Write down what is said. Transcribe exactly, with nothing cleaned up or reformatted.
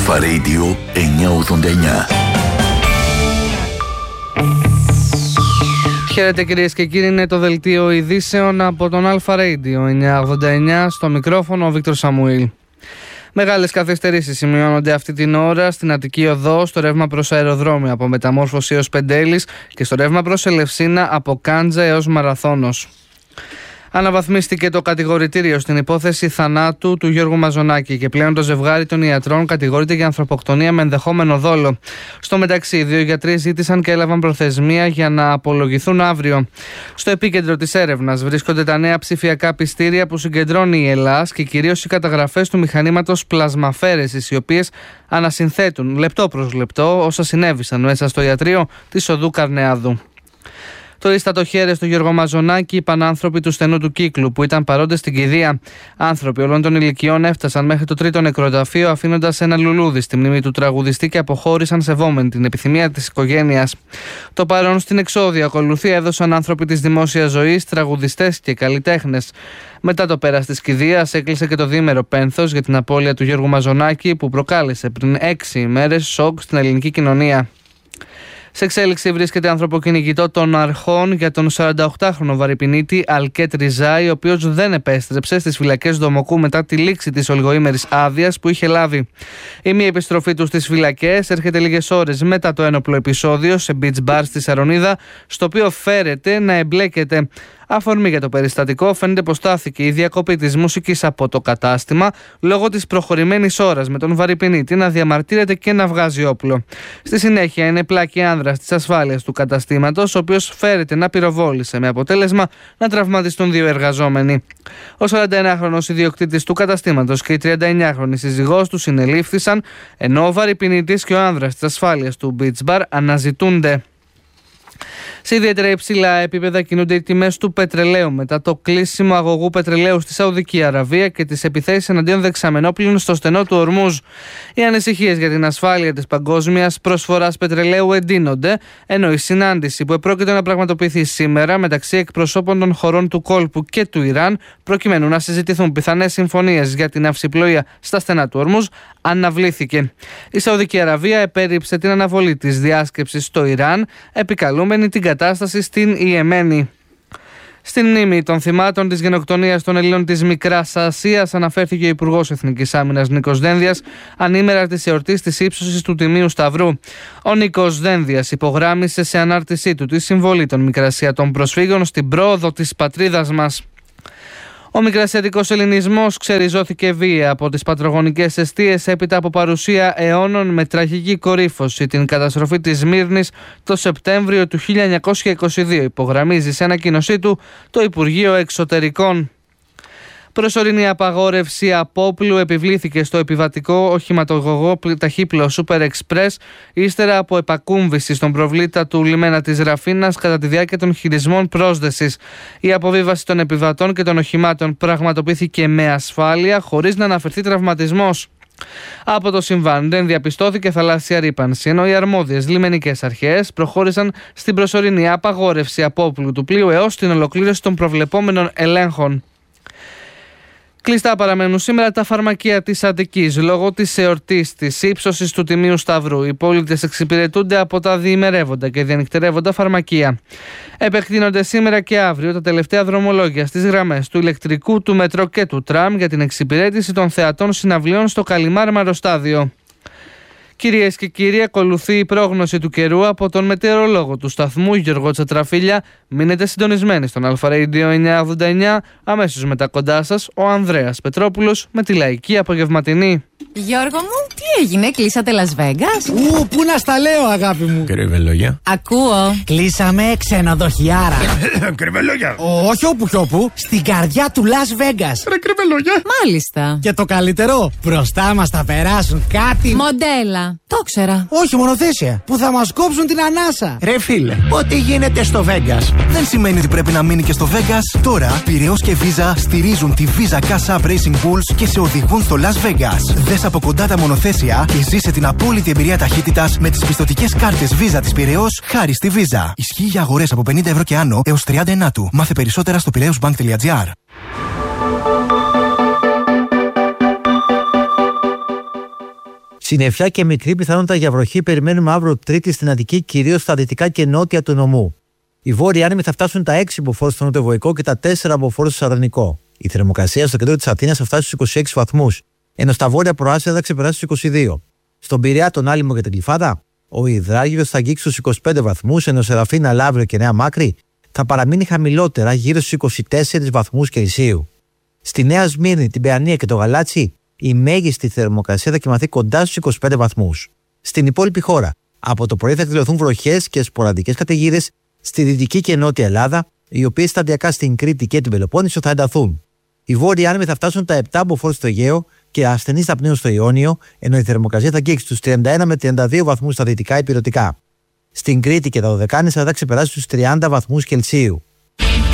Αλφα Radio εννιακόσια ογδόντα εννιά. Χαίρετε κυρίες και κύριοι, είναι το δελτίο ειδήσεων από τον Αλφα Radio εννιακόσια ογδόντα εννιά. Στο μικρόφωνο ο Βίκτορ Σαμουήλ. Μεγάλες καθυστερήσεις σημειώνονται αυτή την ώρα στην Αττική Οδό, στο ρεύμα προς αεροδρόμιο από Μεταμόρφωση έως Πεντέλης και στο ρεύμα προς Ελευσίνα από Κάντζα έως Μαραθώνος. Αναβαθμίστηκε το κατηγορητήριο στην υπόθεση θανάτου του Γιώργου Μαζονάκη και πλέον το ζευγάρι των ιατρών κατηγορείται για ανθρωποκτονία με ενδεχόμενο δόλο. Στο μεταξύ, οι δύο γιατροί ζήτησαν και έλαβαν προθεσμία για να απολογηθούν αύριο. Στο επίκεντρο της έρευνας βρίσκονται τα νέα ψηφιακά πιστήρια που συγκεντρώνει η Ελλάς και κυρίως οι καταγραφές του μηχανήματος πλασμαφέρεσης, οι οποίες ανασυνθέτουν λεπτό προς λεπτό όσα συνέβησαν μέσα στο ιατρείο της Οδού Καρνεάδου. Το ίστατο χέρι στο Γιώργο Μαζονάκη είπαν άνθρωποι του στενού του κύκλου που ήταν παρόντες στην κηδεία. Άνθρωποι όλων των ηλικιών έφτασαν μέχρι το τρίτο νεκροταφείο αφήνοντας ένα λουλούδι στη μνήμη του τραγουδιστή και αποχώρησαν σεβόμενοι την επιθυμία της οικογένειας. Το παρόν στην εξώδια ακολουθία έδωσαν άνθρωποι της δημόσιας ζωής, τραγουδιστές και καλλιτέχνες. Μετά το πέρας της κηδείας έκλεισε και το διήμερο πένθος για την απώλεια του Γιώργου Μαζονάκη που προκάλεσε πριν έξι ημέρες σοκ στην ελληνική κοινωνία. Σε εξέλιξη βρίσκεται ανθρωποκυνηγητό των αρχών για τον σαρανταοκτάχρονο βαρυπινίτη Αλκέτ Ριζάη, ο οποίος δεν επέστρεψε στις φυλακές Δομοκού μετά τη λήξη της ολιγοήμερης άδειας που είχε λάβει. Η μη επιστροφή του στις φυλακές έρχεται λίγες ώρες μετά το ένοπλο επεισόδιο σε beach bar στη Σαρονίδα, στο οποίο φέρεται να εμπλέκεται. Αφορμή για το περιστατικό φαίνεται πως στάθηκε η διακοπή της μουσικής από το κατάστημα λόγω της προχωρημένης ώρας με τον βαρυπινίτη να διαμαρτύρεται και να βγάζει όπλο. Στη συνέχεια είναι πλάκη άνδρας της ασφάλειας του καταστήματος, ο οποίος φέρεται να πυροβόλησε με αποτέλεσμα να τραυματιστούν δύο εργαζόμενοι. Ο σαρανταεννιάχρονος ιδιοκτήτης του καταστήματος και η τριανταεννιάχρονη σύζυγός του συνελήφθησαν, ενώ ο βαρυπινίτης και ο άνδρας της ασφάλειας του beach bar αναζητούνται. Σε ιδιαίτερα υψηλά επίπεδα κινούνται οι τιμές του πετρελαίου μετά το κλείσιμο αγωγού πετρελαίου στη Σαουδική Αραβία και τις επιθέσεις εναντίον δεξαμενόπλων στο στενό του Ορμούζ. Οι ανησυχίες για την ασφάλεια της παγκόσμιας προσφοράς πετρελαίου εντείνονται, ενώ η συνάντηση που επρόκειτο να πραγματοποιηθεί σήμερα μεταξύ εκπροσώπων των χωρών του κόλπου και του Ιράν, προκειμένου να συζητηθούν πιθανές συμφωνίες για την αυσιπλοεία στα στενά του Ορμούζ, αναβλήθηκε. Η Σαουδική Αραβία επέριψε την αναβολή της διάσκεψης στο Ιράν, επικαλούμενη την κατάσταση στην Ιεμένη. Στην μνήμη των θυμάτων της γενοκτονίας των Ελλήνων της Μικράς Ασίας αναφέρθηκε ο Υπουργός Εθνικής Άμυνας Νίκος Δένδιας ανήμερα της εορτής της ύψωσης του Τιμίου Σταυρού. Ο Νίκος Δένδιας υπογράμμισε σε ανάρτησή του τη συμβολή των Μικρασιατών προσφύγων στην πρόοδο της πατρίδας μας. Ο μικρασιατικός ελληνισμός ξεριζώθηκε βία από τις πατρογονικές εστίες έπειτα από παρουσία αιώνων με τραγική κορύφωση την καταστροφή της Σμύρνης το Σεπτέμβριο του χίλια εννιακόσια είκοσι δύο, υπογραμμίζει σε ανακοίνωσή του το Υπουργείο Εξωτερικών. Προσωρινή απαγόρευση απόπλου επιβλήθηκε στο επιβατικό οχηματογωγό ταχύπλο Super Express ύστερα από επακούμβηση στον προβλήτα του λιμένα της Ραφίνας κατά τη διάρκεια των χειρισμών πρόσδεσης. Η αποβίβαση των επιβατών και των οχημάτων πραγματοποιήθηκε με ασφάλεια χωρίς να αναφερθεί τραυματισμός. Από το συμβάν δεν διαπιστώθηκε θαλάσσια ρύπανση, ενώ οι αρμόδιες λιμενικές αρχές προχώρησαν στην προσωρινή απαγόρευση απόπλου του πλοίου έως την ολοκλήρωση των προβλεπόμενων ελέγχων. Κλειστά παραμένουν σήμερα τα φαρμακεία της Αττικής λόγω της εορτής της ύψωσης του Τιμίου Σταυρού. Οι πολίτες εξυπηρετούνται από τα διημερεύοντα και διανυκτερεύοντα φαρμακεία. Επεκτείνονται σήμερα και αύριο τα τελευταία δρομολόγια στις γραμμές του ηλεκτρικού, του μετρό και του τραμ για την εξυπηρέτηση των θεατών συναυλίων στο Καλιμάρ Μαροστάδιο. Κυρίες και κύριοι, ακολουθεί η πρόγνωση του καιρού από τον μετεωρολόγο του σταθμού Γιώργο Τσατραφίλια. Μείνετε συντονισμένοι στον Αλφα Radio εννιακόσια ογδόντα εννιά. Αμέσως μετά κοντά σας ο Ανδρέας Πετρόπουλος με τη λαϊκή απογευματινή. Γιώργο μου, τι έγινε, κλείσατε Las Vegas? Ου, πού να στα λέω, αγάπη μου. Κρυβελόγια. Ακούω. Κλείσαμε ξενοδοχιάρα. Κρυβελόγια. Όχι όπου κι όπου, στην καρδιά του Las Vegas. Ρε κρυβελόγια. Μάλιστα. Και το καλύτερο, μπροστά μας θα περάσουν κάτι. Μοντέλα. Το ξέρα. Όχι, μονοθέσια. Που θα μας κόψουν την ανάσα. Ρε φίλε, ό,τι γίνεται στο Vegas δεν σημαίνει ότι πρέπει να μείνει και στο Vegas. Τώρα, Πειραιώς και Visa στηρίζουν τη Visa Cash App Racing Bulls και σε οδηγούν στο Las Vegas. Δες από κοντά τα μονοθέσια και ζήσε την απόλυτη εμπειρία ταχύτητας με τις πιστωτικές κάρτες Visa της Πειραιώς χάρη στη Visa. Ισχύει για αγορές από πενήντα ευρώ και άνω έως τριάντα ενάτου. Μάθε περισσότερα στο πειραιώσμπανκ τελεία τζι άρ. Συννεφιά και μικρή πιθανότητα για βροχή περιμένουμε αύριο Τρίτη στην Αττική, κυρίως στα δυτικά και νότια του νομού. Οι βόρειοι άνεμοι θα φτάσουν τα έξι μποφόρ στο νοτιοβοϊκό και τα τέσσερα μποφόρ στο Σαρδανικό. Η θερμοκρασία στο κέντρο της Αθήνας θα φτάσει στους είκοσι έξι βαθμούς, ενώ στα βόρεια προάστια θα ξεπεράσει στους είκοσι δύο. Στον Πειραιά, τον Άλυμο και την Γλυφάδα, ο υδράγιος θα αγγίξει στους είκοσι πέντε βαθμούς, ενώ Σεραφίνα, Λαύριο και Νέα Μάκρη θα παραμείνει χαμηλότερα γύρω στους είκοσι τέσσερις βαθμούς Κελσίου. Στη Νέα Σμύρνη, την Παιανία και το Γαλάτσι, η μέγιστη θερμοκρασία θα κοιμαθεί κοντά στους είκοσι πέντε βαθμούς. Στην υπόλοιπη χώρα, από το πρωί θα εκδηλωθούν βροχές και σποραδικές καταιγίδες στη δυτική και νότια Ελλάδα, οι οποίες σταδιακά στην Κρήτη και την Πελοπόννησο θα ενταθούν. Οι βόρειοι άνεμοι θα φτάσουν τα επτά μποφόρ στο Αιγαίο και ασθενείς θα πνέουν στο Ιόνιο, ενώ η θερμοκρασία θα αγγίξει στους τριάντα ένα με τριάντα δύο βαθμούς στα δυτικά υπηρετικά. Στην Κρήτη και τα Δωδεκάνησα θα ξεπεράσει στους τριάντα βαθμούς Κελσίου.